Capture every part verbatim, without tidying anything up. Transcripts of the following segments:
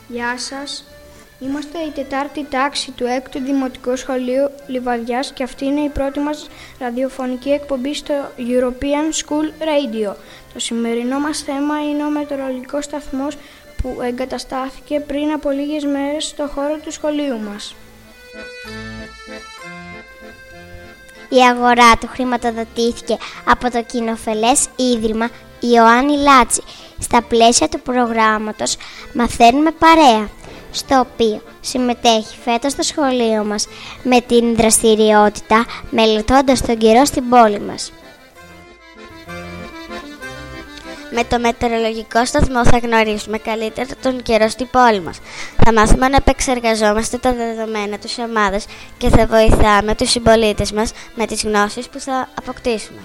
Γεια σας. Είμαστε η τετάρτη τάξη του έκτου Δημοτικού Σχολείου Λιβαδιάς και αυτή είναι η πρώτη μας ραδιοφωνική εκπομπή στο European School Radio. Το σημερινό μας θέμα είναι ο μετεωρολογικός σταθμός που εγκαταστάθηκε πριν από λίγες μέρες στο χώρο του σχολείου μας. Η αγορά του χρηματοδοτήθηκε από το κοινοφελές Ίδρυμα Ιωάννη Λάτση στα πλαίσια του προγράμματος «Μαθαίνουμε παρέα», στο οποίο συμμετέχει φέτος το σχολείο μας με την δραστηριότητα «Μελετώντας τον καιρό στην πόλη μας». Με το μετεωρολογικό σταθμό θα γνωρίσουμε καλύτερα τον καιρό στην πόλη μας. Θα μάθουμε να επεξεργαζόμαστε τα δεδομένα της ομάδας και θα βοηθάμε τους συμπολίτες μας με τις γνώσεις που θα αποκτήσουμε.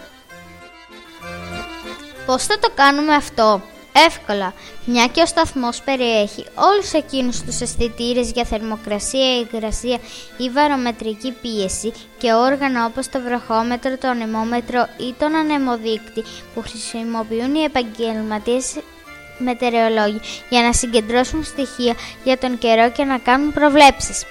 Πώς θα το κάνουμε αυτό? Εύκολα, μια και ο σταθμός περιέχει όλους εκείνους τους αισθητήρες για θερμοκρασία, υγρασία ή βαρομετρική πίεση και όργανα όπως το βροχόμετρο, το ανεμόμετρο ή τον ανεμοδείκτη που χρησιμοποιούν οι επαγγελματίες μετεωρολόγοι για να συγκεντρώσουν στοιχεία για τον καιρό και να κάνουν προβλέψεις.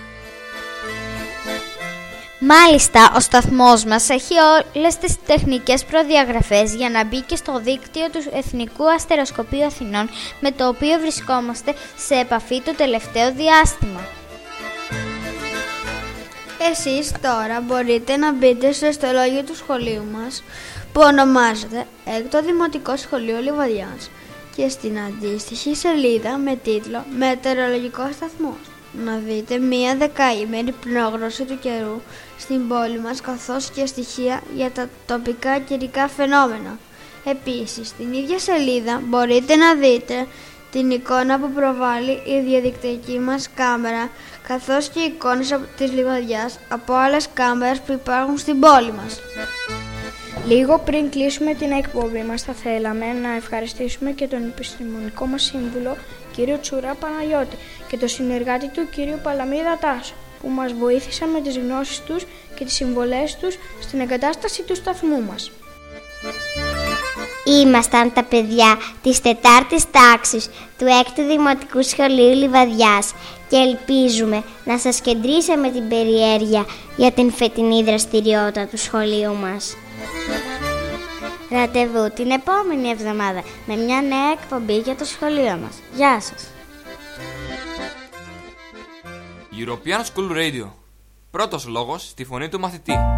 Μάλιστα, ο σταθμός μας έχει όλες τις τεχνικές προδιαγραφές για να μπει και στο δίκτυο του Εθνικού Αστεροσκοπείου Αθηνών, με το οποίο βρισκόμαστε σε επαφή το τελευταίο διάστημα. Εσείς τώρα μπορείτε να μπείτε στο ιστολόγιο του σχολείου μας που ονομάζεται Έκτο Δημοτικό Σχολείο Λιβαδιάς και στην αντίστοιχη σελίδα με τίτλο «Μετεωρολογικός σταθμός» να δείτε μία δεκαήμερη πρόγνωση του καιρού στην πόλη μας καθώς και στοιχεία για τα τοπικά καιρικά φαινόμενα. Επίσης, στην ίδια σελίδα μπορείτε να δείτε την εικόνα που προβάλλει η διαδικτυακή μας κάμερα καθώς και εικόνες της Λιβαδιάς από άλλες κάμερες που υπάρχουν στην πόλη μας. Λίγο πριν κλείσουμε την εκπομπή μας θα θέλαμε να ευχαριστήσουμε και τον επιστημονικό μας σύμβουλο κύριο Τσουρά Παναγιώτη και τον συνεργάτη του κύριο Παλαμίδα Τάσο που μας βοήθησαν με τις γνώσεις τους και τις συμβολές τους στην εγκατάσταση του σταθμού μας. Ήμασταν τα παιδιά της τετάρτης τάξης του έκτου Δημοτικού Σχολείου Λιβαδιάς και ελπίζουμε να σας κεντρήσαμε την περιέργεια για την φετινή δραστηριότητα του σχολείου μας. Ραντεβού την επόμενη εβδομάδα με μια νέα εκπομπή για το σχολείο μας. Γεια σας! European School Radio. Πρώτος λόγος στη φωνή του μαθητή.